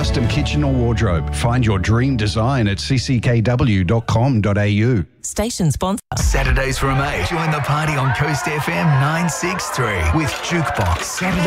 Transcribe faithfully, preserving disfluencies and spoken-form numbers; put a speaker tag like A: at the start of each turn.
A: custom kitchen or wardrobe. Find your dream design at c c k w dot com dot a u.
B: Station sponsor.
C: Saturdays from eight. Join the party on Coast F M nine six three with Jukebox. Saturday